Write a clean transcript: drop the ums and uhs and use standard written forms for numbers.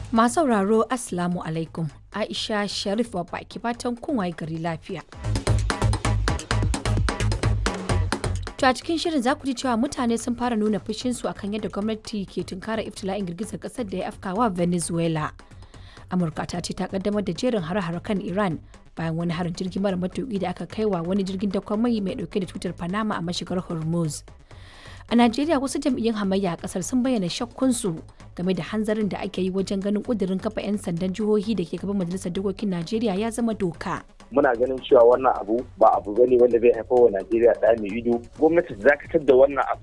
Masu sauraro Assalamu alaikum. Aisha Sharif babba ki fatan kun waye gari lafiya. To a cikin shirin za ku ji cewa mutane sun fara nuna fushinsu akan yadda gwamnati ke tunkara iftila'in girgizar kasar da ya afkawa Venezuela. Amurka ta ce ta kaddamar da jerin hare-hare kan Iran bayan wani harin jirgin mara matuƙi da aka kai wa wani jirgin dakon mai dauke da tutar Panama a mashigar Hormuz. A Najeriya wasu jam'iyyun hamayya a kasar sun bayyana shakkunsu game da hanzarin da ake yi wajen ganin kudirin kafa 'yan sandan jihohi da ke gaban majalisar dokokin Najeriya ya zama doka. Muna ganin cewa wannan abu ba abu bane wanda zai haifar wa Najeriya da mai ido. Gwamnati ta dakatar da wannan abu